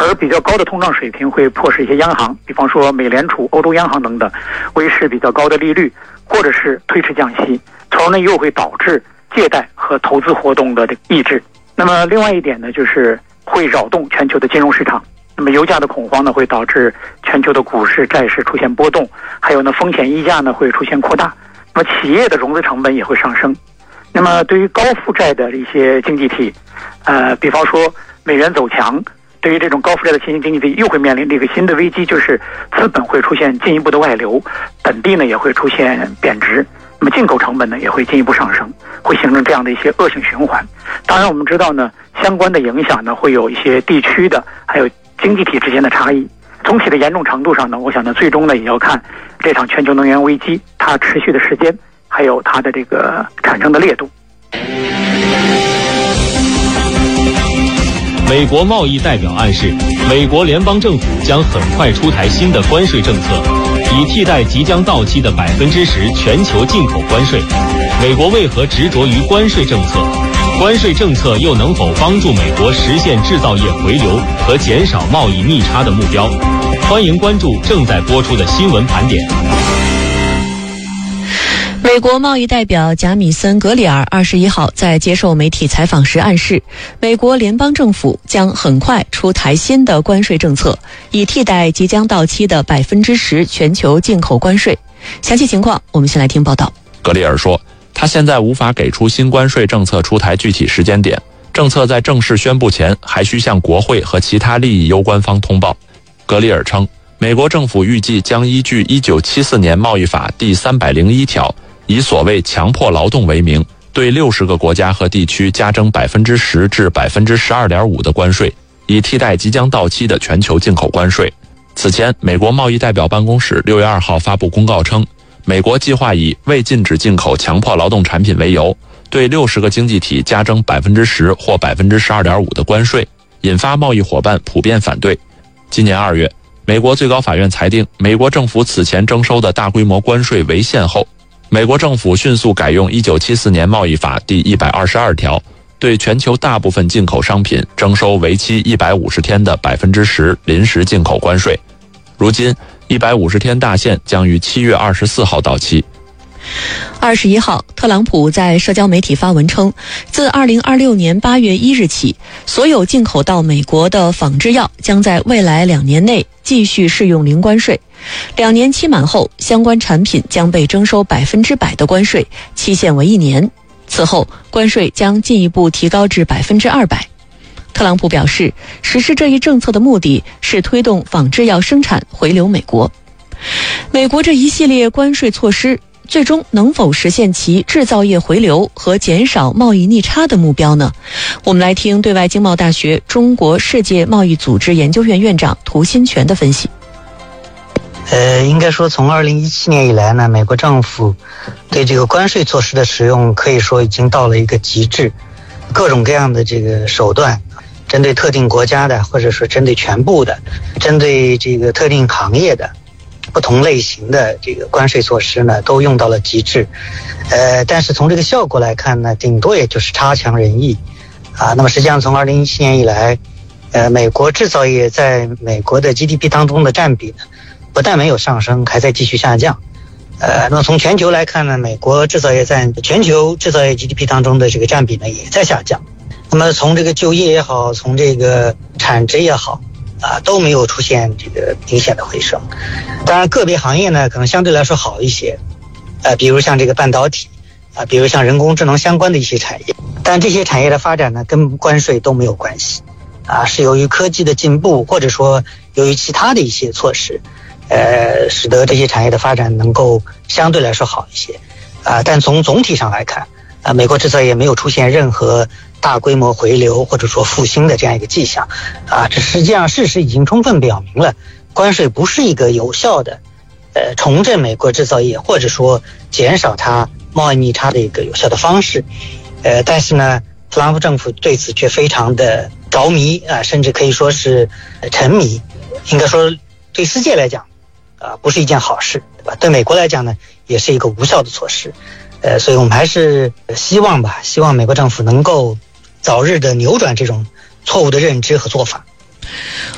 而比较高的通胀水平会迫使一些央行，比方说美联储、欧洲央行等等，维持比较高的利率，或者是推迟降息，从而呢又会导致借贷和投资活动的抑制。那么另外一点呢，就是会扰动全球的金融市场。那么油价的恐慌呢，会导致全球的股市、债市出现波动，还有呢风险溢价呢会出现扩大。那么企业的融资成本也会上升。那么对于高负债的一些经济体，比方说美元走强，对于这种高负债的新兴经济体又会面临这个新的危机，就是资本会出现进一步的外流，本地呢也会出现贬值，那么进口成本呢也会进一步上升，会形成这样的一些恶性循环。当然我们知道呢，相关的影响呢会有一些地区的还有经济体之间的差异。总体的严重程度上呢，我想呢最终呢也要看这场全球能源危机它持续的时间，还有它的这个产生的烈度。 美国贸易代表暗示，美国联邦政府将很快出台新的关税政策，以替代即将到期的10%全球进口关税。美国为何执着于关税政策？关税政策又能否帮助美国实现制造业回流和减少贸易逆差的目标？欢迎关注正在播出的新闻盘点。 美国贸易代表贾米森·格里尔21号在接受媒体采访时暗示，美国联邦政府将很快出台新的关税政策，以替代即将到期的10%全球进口关税。详细情况，我们先来听报道。 格里尔说，他现在无法给出新关税政策出台具体时间点，政策在正式宣布前还需向国会和其他利益攸关方通报。格里尔称，美国政府预计将依据1974年贸易法第301条，以所谓强迫劳动为名，对60个国家和地区加征10%至12.5%的关税，以替代即将到期的全球进口关税。此前，美国贸易代表办公室6月2号发布公告称，美国计划以未禁止进口强迫劳动产品为由，对60个经济体加征10%或12.5%的关税，引发贸易伙伴普遍反对。今年2月，美国最高法院裁定，美国政府此前征收的大规模关税违宪后，美国政府迅速改用1974年贸易法第122条，对全球大部分进口商品征收为期150天的10%临时进口关税。如今150天大限将于7月24号到期。 21号，特朗普在社交媒体发文称，自2026年8月1日起，所有进口到美国的仿制药将在未来2年内继续适用零关税。2年期满后，相关产品将被征收100%的关税，期限为1年。此后，关税将进一步提高至200%。特朗普表示，实施这一政策的目的是推动仿制药生产回流美国。美国这一系列关税措施最终能否实现其制造业回流和减少贸易逆差的目标呢？我们来听对外经贸大学中国世界贸易组织研究院院长涂新全的分析。 应该说从2017年以来呢，美国政府对这个关税措施的使用可以说已经到了一个极致，各种各样的这个手段，针对特定国家的，或者说针对全部的，针对这个特定行业的不同类型的这个关税措施呢，都用到了极致。但是从这个效果来看呢，顶多也就是差强人意啊。那么实际上从2017年以来，美国制造业在美国的 GDP 当中的占比呢，不但没有上升，还在继续下降。那么从全球来看呢，美国制造业在全球制造业 GDP 当中的这个占比呢，也在下降。那么从这个就业也好，从这个产值也好都没有出现这个明显的回升。当然个别行业呢可能相对来说好一些，比如像这个半导体比如像人工智能相关的一些产业，但这些产业的发展呢跟关税都没有关系是由于科技的进步，或者说由于其他的一些措施使得这些产业的发展能够相对来说好一些但从总体上来看美国制造业没有出现任何大规模回流或者说复兴的这样一个迹象这实际上事实已经充分表明了，关税不是一个有效的重振美国制造业或者说减少它贸易逆差的一个有效的方式但是呢，特朗普政府对此却非常的着迷甚至可以说是沉迷。应该说对世界来讲不是一件好事，对吧？对美国来讲呢，也是一个无效的措施。所以我们还是希望美国政府能够早日的扭转这种错误的认知和做法。